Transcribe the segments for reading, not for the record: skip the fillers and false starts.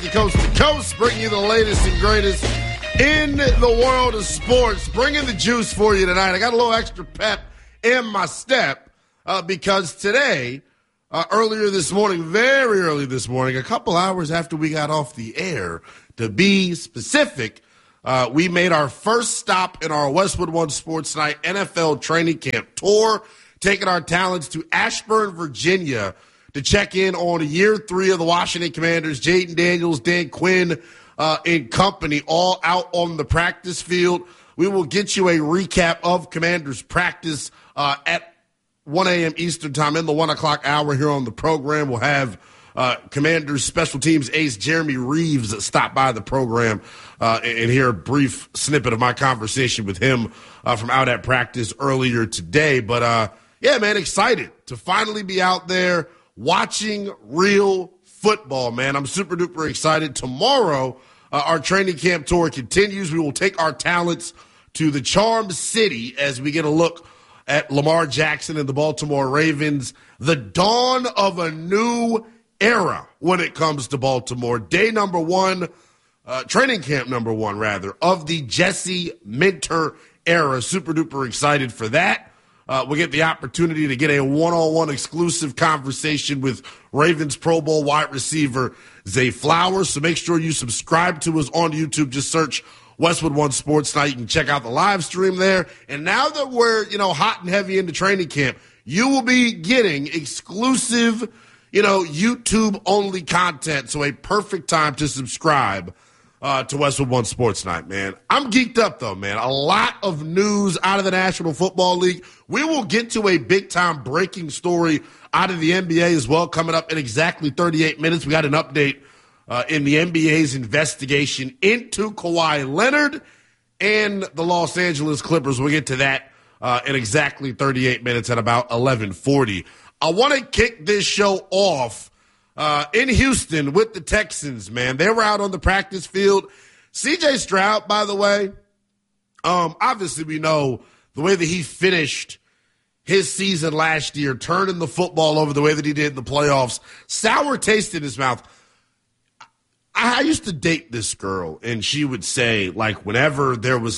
Coast to coast, bringing you the latest and greatest in the world of sports. Bringing the juice for you tonight. I got a little extra pep in my step because today, earlier this morning, very early this morning, a couple hours after we got off the air, to be specific, we made our first stop in our Westwood One Sports Night NFL training camp tour, taking our talents to Ashburn, Virginia, to check in on year 3 of the Washington Commanders. Jaden Daniels, Dan Quinn, and company all out on the practice field. We will get you a recap of Commanders practice at 1 a.m. Eastern time in the 1 o'clock hour here on the program. We'll have Commanders special teams ace Jeremy Reeves stop by the program and hear a brief snippet of my conversation with him from out at practice earlier today. But, yeah, man, excited to finally be out there watching real football, man. I'm super duper excited. Tomorrow, our training camp tour continues. We will take our talents to the Charm City as we get a look at Lamar Jackson and the Baltimore Ravens. The dawn of a new era when it comes to Baltimore. Day number 1, training camp number 1, rather, of the Jesse Minter era. Super duper excited for that. We'll get the opportunity to get a one-on-one exclusive conversation with Ravens Pro Bowl wide receiver Zay Flowers. So make sure you subscribe to us on YouTube. Just search Westwood One Sports Night. You can check out the live stream there. And now that we're, hot and heavy into training camp, you will be getting exclusive, YouTube-only content. So a perfect time to subscribe to Westwood One Sports Night, man. I'm geeked up, though, man. A lot of news out of the National Football League. We will get to a big-time breaking story out of the NBA as well coming up in exactly 38 minutes. We got an update in the NBA's investigation into Kawhi Leonard and the Los Angeles Clippers. We'll get to that in exactly 38 minutes at about 11:40. I want to kick this show off in Houston with the Texans, man. They were out on the practice field. C.J. Stroud, by the way, obviously we know the way that he finished his season last year, turning the football over the way that he did in the playoffs, sour taste in his mouth. I used to date this girl, and she would say, whenever there was,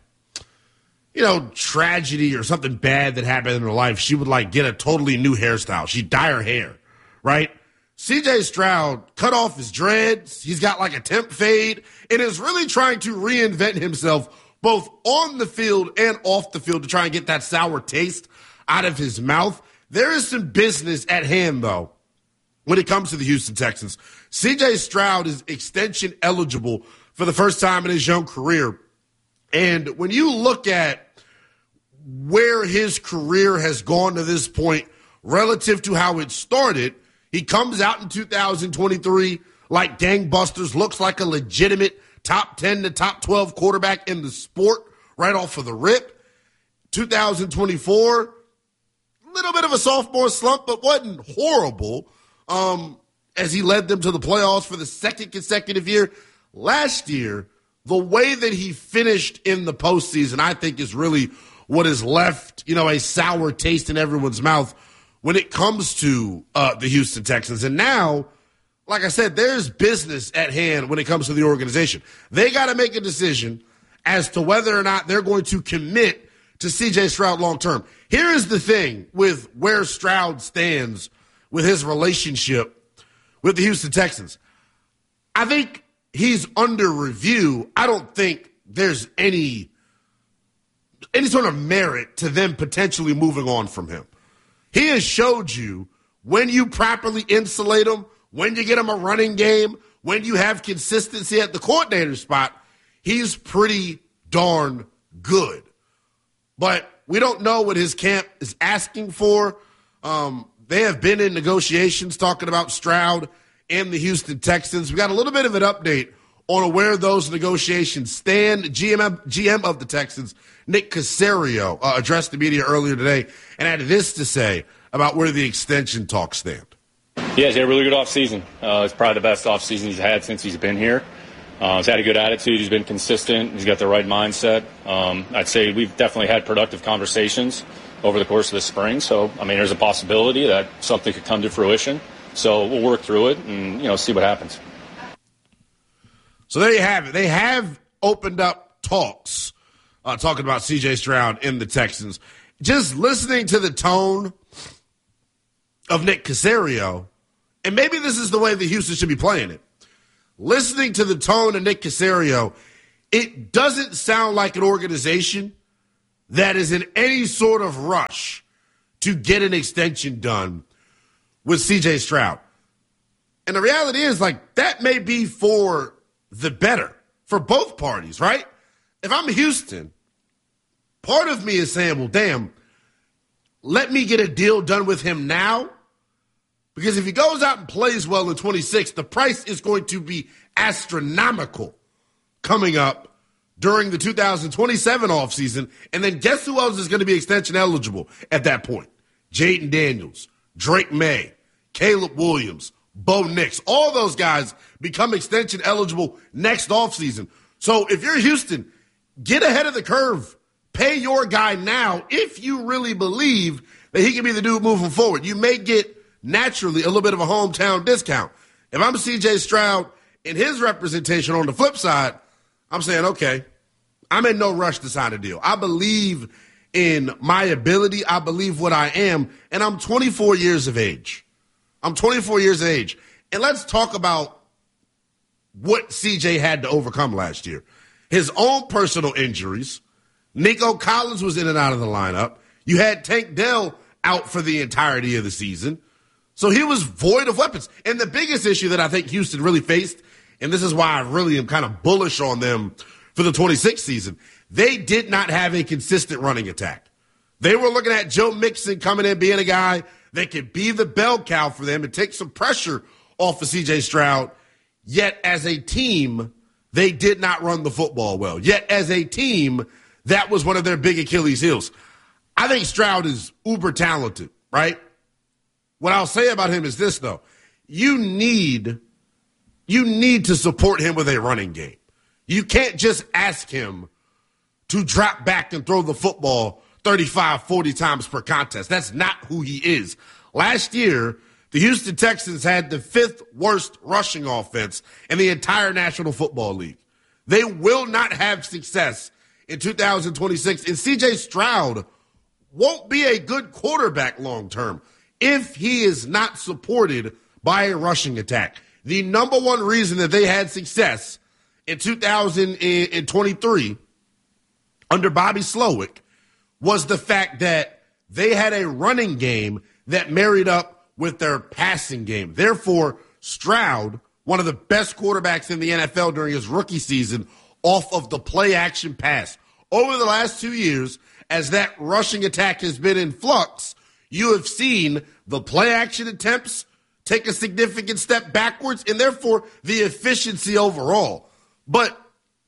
tragedy or something bad that happened in her life, she would, get a totally new hairstyle. She'd dye her hair, right? C.J. Stroud cut off his dreads. He's got a temp fade and is really trying to reinvent himself both on the field and off the field to try and get that sour taste out of his mouth. There is some business at hand, though, when it comes to the Houston Texans. C.J. Stroud is extension eligible for the first time in his young career. And when you look at where his career has gone to this point relative to how it started, he comes out in 2023 like gangbusters, looks like a legitimate top 10 to top 12 quarterback in the sport right off of the rip. 2024, a little bit of a sophomore slump, but wasn't horrible as he led them to the playoffs for the second consecutive year. Last year, the way that he finished in the postseason, I think, is really what has left, a sour taste in everyone's mouth when it comes to the Houston Texans. And now, like I said, there's business at hand when it comes to the organization. They got to make a decision as to whether or not they're going to commit to C.J. Stroud long term. Here is the thing with where Stroud stands with his relationship with the Houston Texans. I think he's under review. I don't think there's any sort of merit to them potentially moving on from him. He has showed you when you properly insulate him, when you get him a running game, when you have consistency at the coordinator spot, he's pretty darn good. But we don't know what his camp is asking for. They have been in negotiations talking about Stroud and the Houston Texans. We got a little bit of an update on where those negotiations stand. GM of the Texans, Nick Caserio, addressed the media earlier today and had this to say about where the extension talks stand. Yeah, he's had a really good offseason. It's probably the best offseason he's had since he's been here. He's had a good attitude. He's been consistent. He's got the right mindset. I'd say we've definitely had productive conversations over the course of the spring. So, there's a possibility that something could come to fruition. So we'll work through it and, see what happens. So there you have it. They have opened up talks talking about C.J. Stroud in the Texans. Just listening to the tone of Nick Caserio, and maybe this is the way that Houston should be playing it. Listening to the tone of Nick Caserio, it doesn't sound like an organization that is in any sort of rush to get an extension done with C.J. Stroud. And the reality is, like, that may be for the better for both parties, right? If I'm Houston, part of me is saying, well, damn, let me get a deal done with him now. Because if he goes out and plays well in 26, the price is going to be astronomical coming up during the 2027 offseason. And then guess who else is going to be extension eligible at that point? Jaden Daniels, Drake May, Caleb Williams, Bo Nix. All those guys become extension eligible next offseason. So if you're Houston, get ahead of the curve. Pay your guy now if you really believe that he can be the dude moving forward. You may get naturally a little bit of a hometown discount. If I'm C.J. Stroud in his representation on the flip side, I'm saying, okay, I'm in no rush to sign a deal. I believe in my ability. I believe what I am, and I'm 24 years of age. I'm 24 years of age. And let's talk about what C.J. had to overcome last year. His own personal injuries. Nico Collins was in and out of the lineup. You had Tank Dell out for the entirety of the season. So he was void of weapons. And the biggest issue that I think Houston really faced, and this is why I really am kind of bullish on them for the 26th season, they did not have a consistent running attack. They were looking at Joe Mixon coming in, being a guy that could be the bell cow for them and take some pressure off of C.J. Stroud. Yet as a team, they did not run the football well. Yet as a team, that was one of their big Achilles heels. I think Stroud is uber talented, right? What I'll say about him is this, though. You need to support him with a running game. You can't just ask him to drop back and throw the football 35, 40 times per contest. That's not who he is. Last year, the Houston Texans had the 5th worst rushing offense in the entire National Football League. They will not have success in 2026, and C.J. Stroud won't be a good quarterback long term if he is not supported by a rushing attack. The number one reason that they had success in 2023 under Bobby Slowick was the fact that they had a running game that married up with their passing game. Therefore, Stroud, one of the best quarterbacks in the NFL during his rookie season, off of the play-action pass. Over the last 2 years, as that rushing attack has been in flux, you have seen the play-action attempts take a significant step backwards, and therefore the efficiency overall. But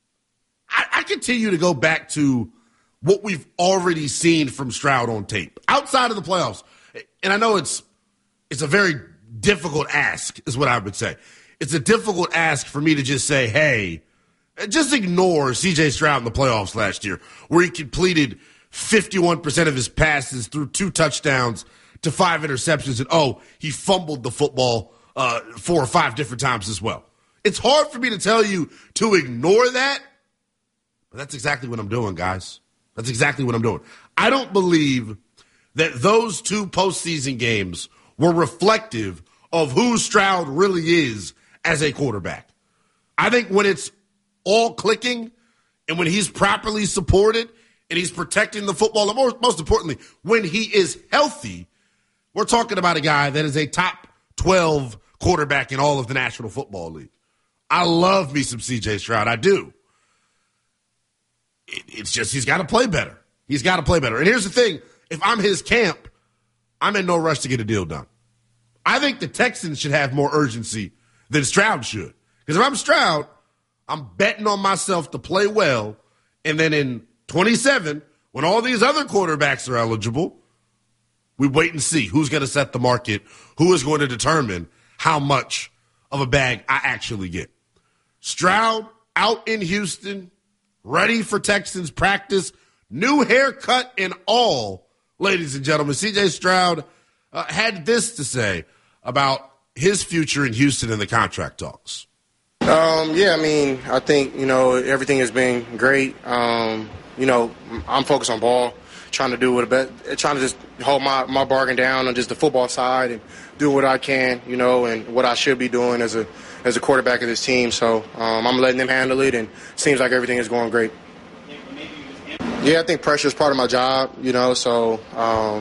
I continue to go back to what we've already seen from Stroud on tape. Outside of the playoffs, and I know it's a very difficult ask, is what I would say. It's a difficult ask for me to just say, hey, just ignore C.J. Stroud in the playoffs last year, where he completed 51% of his passes through 2 touchdowns to 5 interceptions, and he fumbled the football 4 or 5 different times as well. It's hard for me to tell you to ignore that, but that's exactly what I'm doing, guys. That's exactly what I'm doing. I don't believe that those 2 postseason games were reflective of who Stroud really is as a quarterback. I think when it's all clicking and when he's properly supported and he's protecting the football, and most importantly, when he is healthy, we're talking about a guy that is a top 12 quarterback in all of the National Football League. I love me some C.J. Stroud. I do. It's just he's got to play better. He's got to play better. And here's the thing. If I'm his camp, I'm in no rush to get a deal done. I think the Texans should have more urgency than Stroud should. Because if I'm Stroud, I'm betting on myself to play well, and then in 27, when all these other quarterbacks are eligible, we wait and see who's going to set the market, who is going to determine how much of a bag I actually get. Stroud out in Houston, ready for Texans practice, new haircut and all, ladies and gentlemen. C.J. Stroud had this to say about his future in Houston in the contract talks. Yeah, I mean, I think, everything has been great. I'm focused on ball, trying to just hold my bargain down on just the football side and do what I can, and what I should be doing as a quarterback of this team. So I'm letting them handle it, and it seems like everything is going great. Yeah, I think pressure is part of my job, so